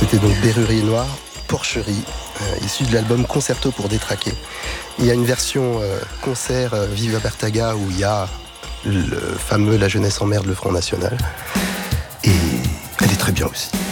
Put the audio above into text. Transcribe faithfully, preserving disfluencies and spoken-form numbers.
C'était donc Berrurier Noir, Porcherie, euh, issu de l'album Concerto pour détraquer. Il y a une version euh, concert euh, Viva Bertaga où il y a le fameux La jeunesse emmerde le Front National. Et elle est très bien aussi.